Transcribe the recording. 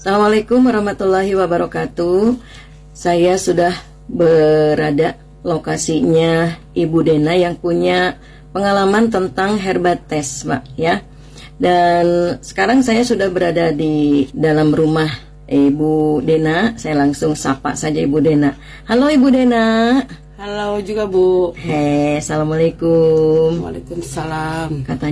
Assalamualaikum warahmatullahi wabarakatuh. Saya sudah berada lokasinya Ibu Dena yang punya pengalaman tentang herbates, Pak, ya. Dan sekarang saya sudah berada di dalam rumah Ibu Dena. Saya langsung sapa saja Ibu Dena. Halo Ibu Dena. Halo juga Bu. Assalamualaikum. Waalaikumsalam. Katanya